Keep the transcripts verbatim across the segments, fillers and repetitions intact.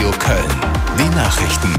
Radio Köln. Die Nachrichten.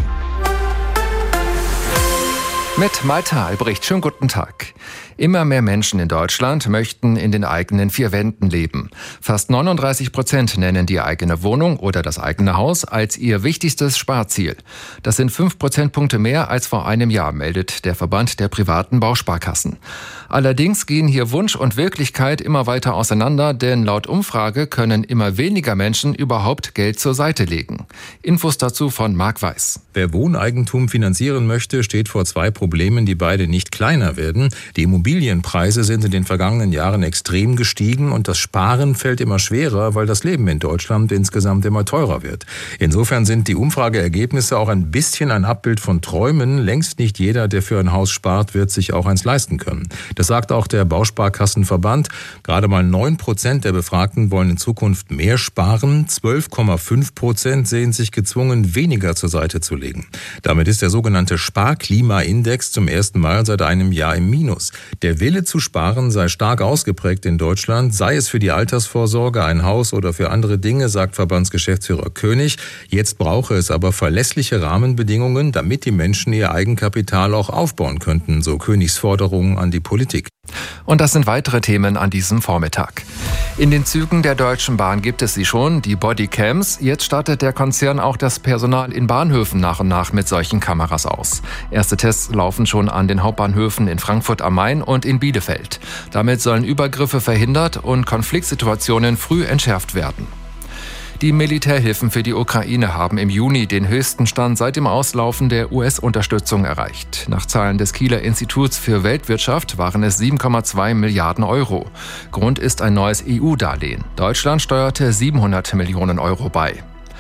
Mit Malte Albrecht. Schönen guten Tag. Immer mehr Menschen in Deutschland möchten in den eigenen vier Wänden leben. Fast neununddreißig Prozent nennen die eigene Wohnung oder das eigene Haus als ihr wichtigstes Sparziel. Das sind fünf Prozentpunkte mehr als vor einem Jahr, meldet der Verband der privaten Bausparkassen. Allerdings gehen hier Wunsch und Wirklichkeit immer weiter auseinander, denn laut Umfrage können immer weniger Menschen überhaupt Geld zur Seite legen. Infos dazu von Marc Weiß. Wer Wohneigentum finanzieren möchte, steht vor zwei Problemen, die beide nicht kleiner werden. Die Immobilienpreise sind in den vergangenen Jahren extrem gestiegen und das Sparen fällt immer schwerer, weil das Leben in Deutschland insgesamt immer teurer wird. Insofern sind die Umfrageergebnisse auch ein bisschen ein Abbild von Träumen. Längst nicht jeder, der für ein Haus spart, wird sich auch eins leisten können. Das sagt auch der Bausparkassenverband. Gerade mal neun Prozent der Befragten wollen in Zukunft mehr sparen. zwölf Komma fünf Prozent sehen sich gezwungen, weniger zur Seite zu legen. Damit ist der sogenannte Sparklimaindex zum ersten Mal seit einem Jahr im Minus. Der Wille zu sparen sei stark ausgeprägt in Deutschland, sei es für die Altersvorsorge, ein Haus oder für andere Dinge, sagt Verbandsgeschäftsführer König. Jetzt brauche es aber verlässliche Rahmenbedingungen, damit die Menschen ihr Eigenkapital auch aufbauen könnten, so Königs Forderungen an die Politik. Und das sind weitere Themen an diesem Vormittag. In den Zügen der Deutschen Bahn gibt es sie schon, die Bodycams. Jetzt startet der Konzern auch das Personal in Bahnhöfen nach und nach mit solchen Kameras aus. Erste Tests laufen schon an den Hauptbahnhöfen in Frankfurt am Main und in Bielefeld. Damit sollen Übergriffe verhindert und Konfliktsituationen früh entschärft werden. Die Militärhilfen für die Ukraine haben im Juni den höchsten Stand seit dem Auslaufen der U S-Unterstützung erreicht. Nach Zahlen des Kieler Instituts für Weltwirtschaft waren es sieben Komma zwei Milliarden Euro. Grund ist ein neues E U-Darlehen. Deutschland steuerte siebenhundert Millionen Euro bei.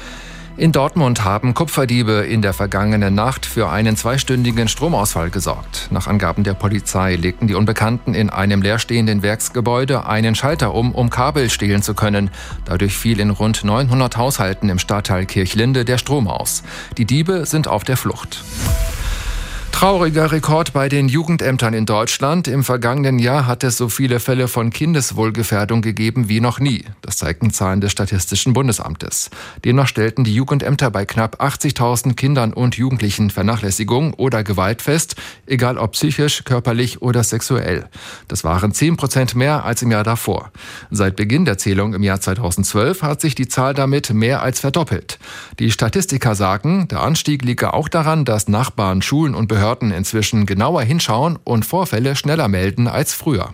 In Dortmund haben Kupferdiebe in der vergangenen Nacht für einen zweistündigen Stromausfall gesorgt. Nach Angaben der Polizei legten die Unbekannten in einem leerstehenden Werksgebäude einen Schalter um, um Kabel stehlen zu können. Dadurch fiel in rund neunhundert Haushalten im Stadtteil Kirchlinde der Strom aus. Die Diebe sind auf der Flucht. Trauriger Rekord bei den Jugendämtern in Deutschland. Im vergangenen Jahr hat es so viele Fälle von Kindeswohlgefährdung gegeben wie noch nie. Das zeigten Zahlen des Statistischen Bundesamtes. Demnach stellten die Jugendämter bei knapp achtzigtausend Kindern und Jugendlichen Vernachlässigung oder Gewalt fest, egal ob psychisch, körperlich oder sexuell. Das waren zehn Prozent mehr als im Jahr davor. Seit Beginn der Zählung im Jahr zweitausendzwölf hat sich die Zahl damit mehr als verdoppelt. Die Statistiker sagen, der Anstieg liege auch daran, dass Nachbarn, Schulen und Behörden inzwischen genauer hinschauen und Vorfälle schneller melden als früher.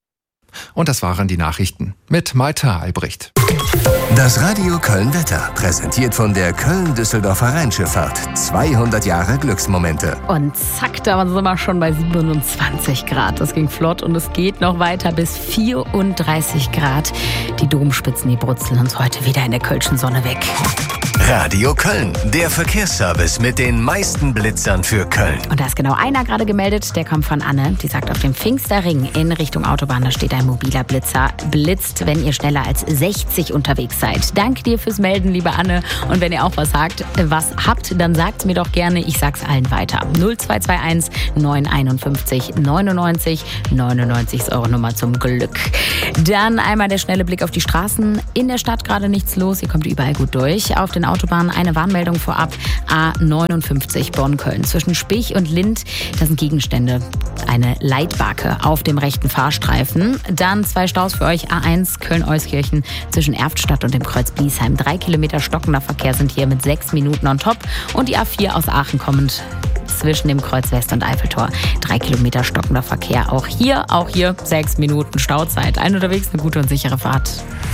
Und das waren die Nachrichten mit Malte Albrecht. Das Radio Köln Wetter, präsentiert von der Köln-Düsseldorfer Rheinschifffahrt. zweihundert Jahre Glücksmomente. Und zack, da sind wir schon bei siebenundzwanzig Grad. Das ging flott und es geht noch weiter bis vierunddreißig Grad. Die Domspitzen, die brutzeln uns heute wieder in der kölschen Sonne weg. Radio Köln, der Verkehrsservice mit den meisten Blitzern für Köln. Und da ist genau einer gerade gemeldet, der kommt von Anne. Die sagt, auf dem Pfingsterring in Richtung Autobahn, da steht ein mobiler Blitzer. Blitzt, wenn ihr schneller als sechzig unterwegs seid. Danke dir fürs Melden, liebe Anne. Und wenn ihr auch was sagt, was habt, dann sagt's mir doch gerne. Ich sag's allen weiter. null zwei zwei eins neun fünf eins neunundneunzig neunundneunzig ist eure Nummer zum Glück. Dann einmal der schnelle Blick auf die Straßen. In der Stadt gerade nichts los. Ihr kommt überall gut durch. Auf den Autobahnen eine Warnmeldung vorab. A neunundfünfzig Bonn-Köln. Zwischen Spich und Lind, da sind Gegenstände. Eine Leitbarke auf dem rechten Fahrstreifen. Dann zwei Staus für euch. A eins Köln-Euskirchen zwischen Erftstadt und dem Kreuz Biesheim. Drei Kilometer stockender Verkehr sind hier mit sechs Minuten on top. Und die A vier aus Aachen kommend zwischen dem Kreuz West und Eiffeltor. Drei Kilometer stockender Verkehr. Auch hier, auch hier sechs Minuten Stauzeit. Ein unterwegs, eine gute und sichere Fahrt.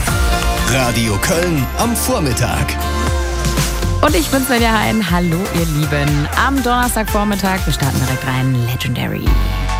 Radio Köln am Vormittag. Und ich bin's, Nadja Hein. Hallo, ihr Lieben. Am Donnerstagvormittag, wir starten direkt rein. Legendary.